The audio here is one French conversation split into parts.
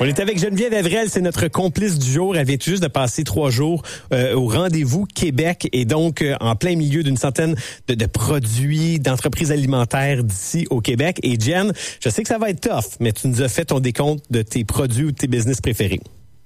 On est avec Geneviève Evrel, c'est notre complice du jour. Elle vient tout juste de passer 3 jours au Rendez-vous Québec et donc en plein milieu d'une centaine de produits, d'entreprises alimentaires d'ici au Québec. Et Jen, je sais que ça va être tough, mais tu nous as fait ton décompte de tes produits ou de tes business préférés.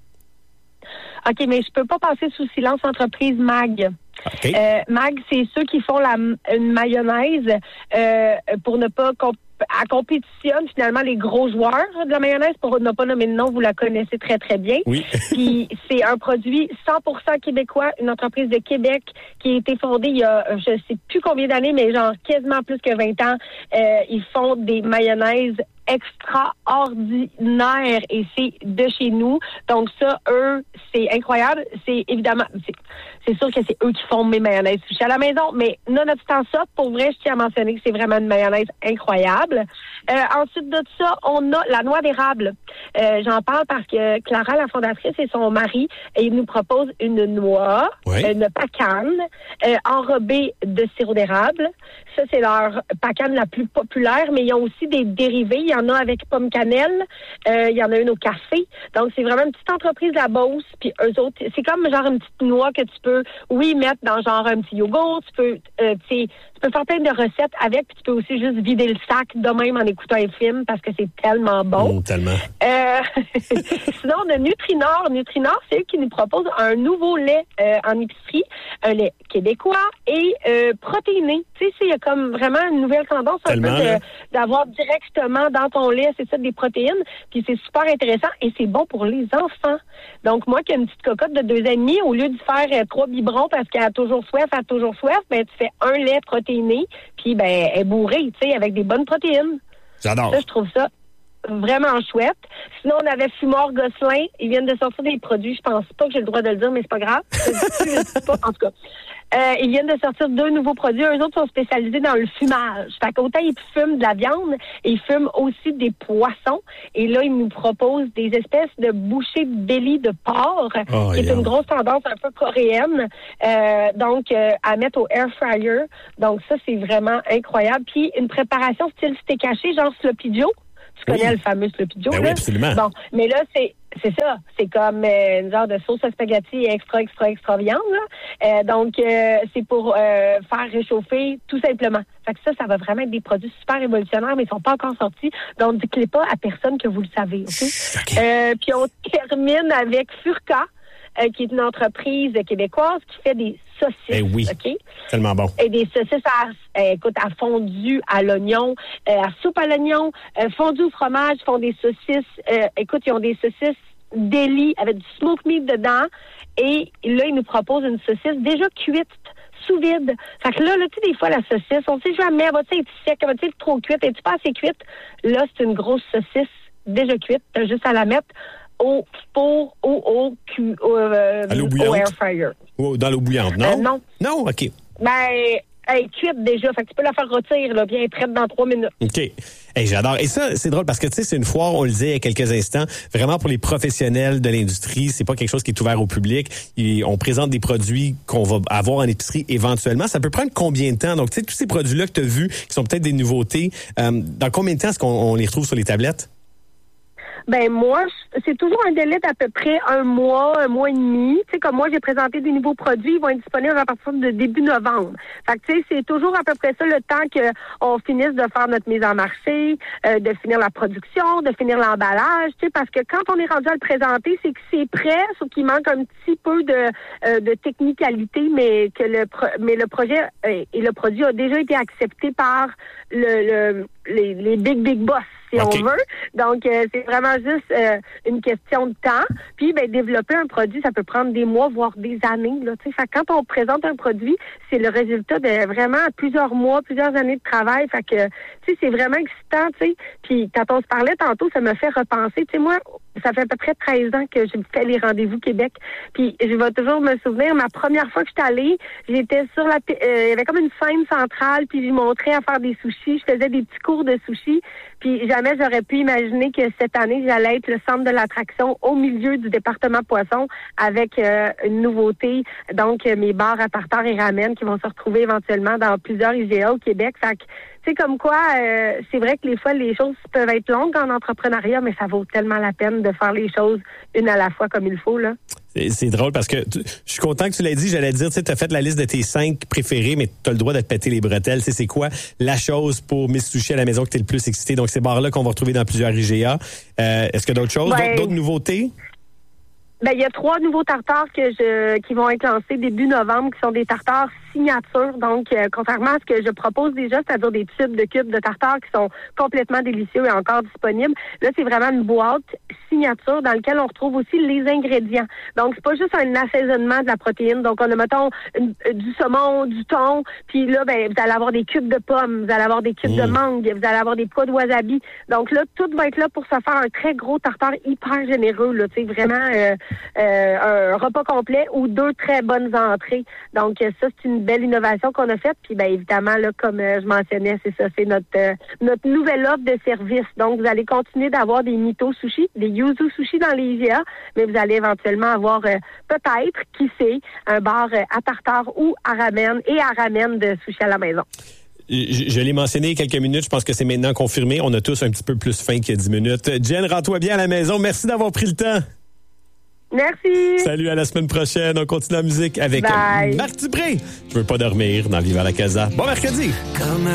OK, mais je peux pas passer sous silence entreprise MAG. Okay. MAG, c'est ceux qui font une mayonnaise pour ne pas compétitionne finalement les gros joueurs de la mayonnaise. Pour ne pas nommer de nom, vous la connaissez très, très bien. Oui. Puis c'est un produit 100% québécois, une entreprise de Québec qui a été fondée il y a, je sais plus combien d'années, mais genre quasiment plus que 20 ans. Ils font des mayonnaises extraordinaire et c'est de chez nous. Donc ça, eux, c'est incroyable. C'est évidemment, c'est sûr que c'est eux qui font mes mayonnaises sushi à la maison, mais nonobstant ça, pour vrai, je tiens à mentionner que c'est vraiment une mayonnaise incroyable. Ensuite de ça, on a la noix d'érable. J'en parle parce que Clara, la fondatrice, et son mari, ils nous proposent une noix, une pacane, enrobée de sirop d'érable. Ça, c'est leur pacane la plus populaire, mais ils ont aussi des dérivés. Il y en a avec pomme cannelle. Il y en a une au café. Donc, c'est vraiment une petite entreprise de la Beauce. Puis eux autres, c'est comme genre une petite noix que tu peux, mettre dans genre un petit yogourt. Tu peux faire plein de recettes avec. Puis tu peux aussi juste vider le sac de même en écoutant un film parce que c'est tellement bon. Tellement. Sinon, on a Nutrinor. Nutrinor, c'est eux qui nous proposent un nouveau lait en épicerie. Un lait québécois et protéiné. Tu sais, il y a comme vraiment une nouvelle tendance un peu d'avoir directement dans ton lait, c'est ça, des protéines. Puis c'est super intéressant et c'est bon pour les enfants. Donc, moi qui ai une petite cocotte de 2 ans et demi, au lieu de faire 3 biberons parce qu'elle a toujours soif, ben tu fais un lait protéiné, puis ben elle est bourrée, tu sais, avec des bonnes protéines. J'adore. Ça, je trouve ça vraiment chouette. Sinon, on avait Fumoir Gosselin. Ils viennent de sortir des produits. Je pense pas que j'ai le droit de le dire, mais c'est pas grave. Je le dis pas, en tout cas. Ils viennent de sortir 2 nouveaux produits. Eux autres sont spécialisés dans le fumage. Fait qu'autant ils fument de la viande, et ils fument aussi des poissons. Et là, ils nous proposent des espèces de bouchées de belly de porc, qui est une grosse tendance un peu coréenne. Donc, à mettre au air fryer. Donc, ça, c'est vraiment incroyable. Puis, une préparation style steak haché, genre Sloppy Joe. Tu connais le fameux Sloppy Joe, là? Oui, absolument. Bon, mais là, c'est ça. C'est comme une genre de sauce à spaghetti extra viande, là. Donc, c'est pour faire réchauffer tout simplement. Fait que ça va vraiment être des produits super révolutionnaires, mais ils sont pas encore sortis. Donc, dites-les pas à personne que vous le savez, OK? Puis, on termine avec Furca, qui est une entreprise québécoise qui fait des saucisses. Oui, OK? tellement bon. Et des saucisses à fondue à l'oignon, à soupe à l'oignon, fondue au fromage, font des saucisses. Ils ont des saucisses deli avec du smoked meat dedans. Et là, ils nous proposent une saucisse déjà cuite, sous vide. Fait que là, tu sais, des fois, la saucisse, on sait jamais, va-t-elle être sec, va-t-elle être trop cuite? Es-tu pas assez cuite? Là, c'est une grosse saucisse déjà cuite. T'as juste à la mettre au four ou au air fryer. Dans l'eau bouillante, non? Non. Non? OK. Ben, cuite déjà. Fait que tu peux la faire rôtir, là, bien prête dans 3 minutes. OK. J'adore. Et ça, c'est drôle parce que, tu sais, c'est une foire, on le disait il y a quelques instants, vraiment pour les professionnels de l'industrie. C'est pas quelque chose qui est ouvert au public. On présente des produits qu'on va avoir en épicerie éventuellement. Ça peut prendre combien de temps? Donc, tu sais, tous ces produits-là que tu as vus, qui sont peut-être des nouveautés, dans combien de temps est-ce qu'on les retrouve sur les tablettes? Ben moi, c'est toujours un délai d'à peu près 1 mois et demi. Tu sais, comme moi, j'ai présenté des nouveaux produits, ils vont être disponibles à partir de début novembre. Fait que tu sais, c'est toujours à peu près ça le temps qu'on finisse de faire notre mise en marché, de finir la production, de finir l'emballage. Tu sais, parce que quand on est rendu à le présenter, c'est que c'est prêt, sauf qu'il manque un petit peu de technicalité, mais que le projet et le produit a déjà été accepté par les big boss, si on veut. Donc, c'est vraiment juste une question de temps. Puis, développer un produit, ça peut prendre des mois, voire des années. Là, fait que quand on présente un produit, c'est le résultat de vraiment plusieurs mois, plusieurs années de travail. Fait que, tu sais, c'est vraiment excitant, tu sais. Puis, quand on se parlait tantôt, ça me fait repenser. Tu sais, moi, ça fait à peu près 13 ans que j'ai fait les Rendez-vous Québec. Puis, je vais toujours me souvenir, ma première fois que j'étais allée, j'étais sur il y avait comme une scène centrale, puis je montrais à faire des sushis. Je faisais des petits cours de sushis. Puis, jamais j'aurais pu imaginer que cette année, j'allais être le centre de l'attraction au milieu du département poisson avec une nouveauté. Donc, mes bars à tartare et ramen qui vont se retrouver éventuellement dans plusieurs IGA au Québec. Fait que, Tu sais, comme quoi, c'est vrai que des fois, les choses peuvent être longues en entrepreneuriat, mais ça vaut tellement la peine de faire les choses une à la fois comme il faut, là. C'est drôle parce que je suis content que tu l'aies dit. J'allais dire, tu sais, t'as fait la liste de tes 5 préférés, mais t'as le droit de te péter les bretelles. Tu sais, c'est quoi la chose pour Miss Sushi à la maison que t'es le plus excité? Donc, ces bars-là qu'on va retrouver dans plusieurs IGA. Est-ce qu'il y a d'autres choses, d'autres nouveautés? Ben, il y a 3 nouveaux tartares qui vont être lancés début novembre, qui sont des tartares signature. Donc, contrairement à ce que je propose déjà, c'est-à-dire des tubes de cubes de tartare qui sont complètement délicieux et encore disponibles, là, c'est vraiment une boîte signature dans laquelle on retrouve aussi les ingrédients. Donc, c'est pas juste un assaisonnement de la protéine. Donc, on a, mettons, du saumon, du thon, puis là, ben, vous allez avoir des cubes de pommes, vous allez avoir des cubes de mangue, vous allez avoir des pois de wasabi. Donc là, tout va être là pour se faire un très gros tartare hyper généreux, là, tu sais, vraiment un repas complet ou 2 très bonnes entrées. Donc, ça, c'est une belle innovation qu'on a faite. Puis, bien évidemment, là, comme je mentionnais, c'est ça, c'est notre nouvelle offre de service. Donc, vous allez continuer d'avoir des Mito sushi, des Yuzu sushi dans les IGA, mais vous allez éventuellement avoir peut-être, qui sait, un bar à tartare ou à ramen de sushi à la maison. Je l'ai mentionné il y a quelques minutes, je pense que c'est maintenant confirmé. On a tous un petit peu plus faim qu'il y a 10 minutes. Jen, rends-toi bien à la maison. Merci d'avoir pris le temps. Merci. Salut, à la semaine prochaine. On continue la musique avec Marc Dupré. Je veux pas dormir dans Viva la Casa. Bon mercredi.